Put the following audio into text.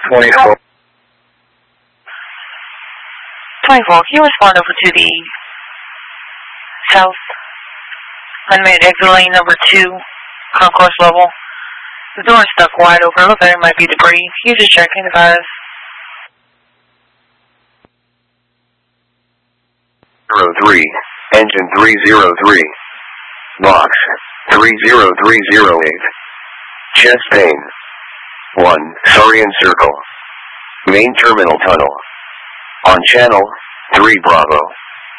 24. 24, can you respond over to the south unmanned exit lane number 2, concourse level? The door is stuck wide open. Look like there might be debris. Can you just check and advise? 03, engine 303, box 30308, chest pain, 1, Sarian Circle, main terminal tunnel, on channel 3 Bravo.